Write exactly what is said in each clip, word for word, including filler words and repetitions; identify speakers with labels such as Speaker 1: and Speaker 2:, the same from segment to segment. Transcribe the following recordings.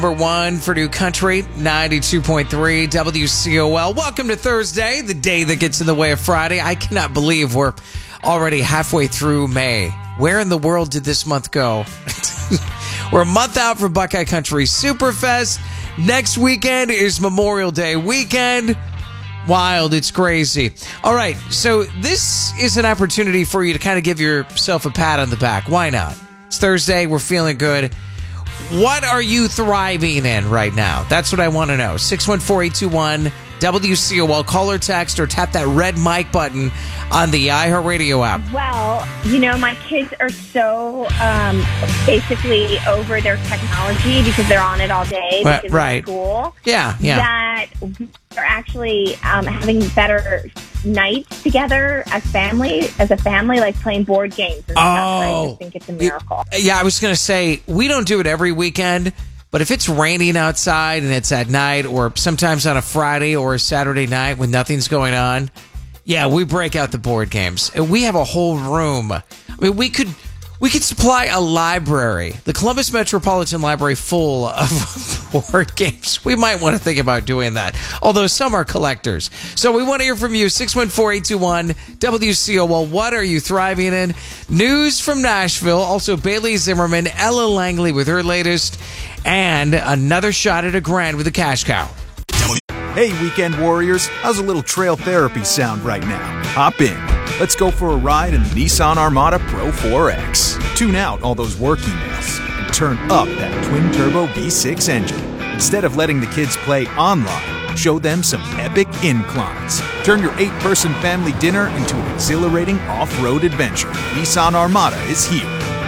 Speaker 1: Number one for New Country, ninety-two point three W C O L. Welcome to Thursday, the day that gets in the way of Friday. I cannot believe we're already halfway through May. Where in the world did this month go? We're a month out from Buckeye Country Superfest. Next weekend is Memorial Day weekend. Wild, it's crazy. All right, so this is an opportunity for you to kind of give yourself a pat on the back. Why not? It's Thursday, we're feeling good. What are you thriving in right now? That's what I want to know. six one four, eight two one, W C O L. Call or text or tap that red mic button on the iHeartRadio app.
Speaker 2: Well, you know, my kids are so um, basically over their technology because they're on it all day
Speaker 1: Right,
Speaker 2: because
Speaker 1: right.
Speaker 2: of school.
Speaker 1: Yeah, yeah.
Speaker 2: That they're actually um, having better nights together as family, as a family, like playing board games and stuff. I
Speaker 1: Oh.
Speaker 2: just think it's a miracle.
Speaker 1: Yeah, I was going to say, we don't do it every weekend, but if it's raining outside and it's at night or sometimes on a Friday or a Saturday night when nothing's going on, yeah, we break out the board games. And we have a whole room. I mean, we could we could supply a library, the Columbus Metropolitan Library, full of board games. We might want to think about doing that, although some are collectors. So we want to hear from you, six one four, eight two one, W C O L. What are you thriving in? News from Nashville. Also, Bailey Zimmerman, Ella Langley with her latest, and another shot at a grand with a cash cow.
Speaker 3: Hey, weekend warriors, how's a little trail therapy sound right now? Hop in. Let's go for a ride in the Nissan Armada Pro four X. Tune out all those work emails and turn up that twin-turbo V six engine. Instead of letting the kids play online, show them some epic inclines. Turn your eight-person family dinner into an exhilarating off-road adventure. Nissan Armada is here.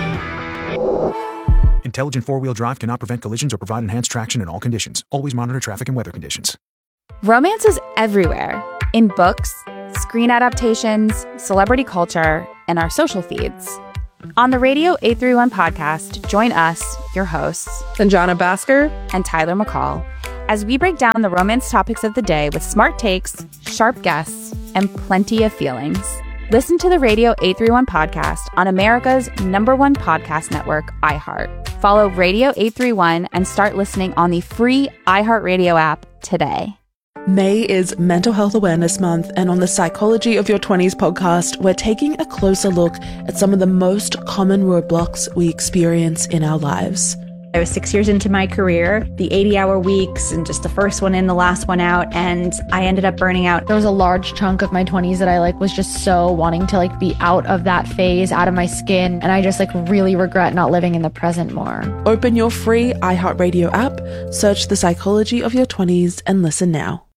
Speaker 3: Intelligent four-wheel drive cannot prevent collisions or provide enhanced traction in all conditions. Always monitor traffic and weather conditions.
Speaker 4: Romance is everywhere. In books, screen adaptations, celebrity culture, and our social feeds. On the Radio eight thirty-one podcast, join us, your hosts,
Speaker 5: Sanjana Bhaskar
Speaker 4: and Tyler McCall, as we break down the romance topics of the day with smart takes, sharp guests, and plenty of feelings. Listen to the Radio eight thirty-one podcast on America's number one podcast network, iHeart. Follow Radio eight thirty-one and start listening on the free iHeartRadio app today.
Speaker 5: May is Mental Health Awareness Month, and on the Psychology of Your twenties podcast, we're taking a closer look at some of the most common roadblocks we experience in our lives.
Speaker 6: I was six years into my career, the eighty-hour weeks, and just the first one in, the last one out, and I ended up burning out.
Speaker 7: There was a large chunk of my twenties that I like was just so wanting to like be out of that phase, out of my skin, and I just like really regret not living in the present more.
Speaker 5: Open your free iHeartRadio app, search The Psychology of Your twenties, and listen now.